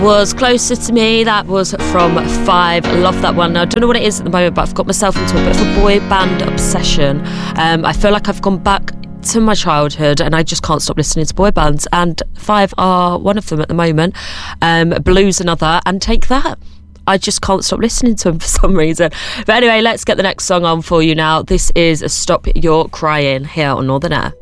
Was Closer to Me. That was from Five. Love that one. Now, I don't know what it is at the moment, but I've got myself into a bit of a boy band obsession. I feel like I've gone back to my childhood and I just can't stop listening to boy bands, and Five are one of them at the moment. Blue's another, and Take That. I just can't stop listening to them for some reason. But anyway, let's get the next song on for you now. This is Stop Your Crying here on Northern Air.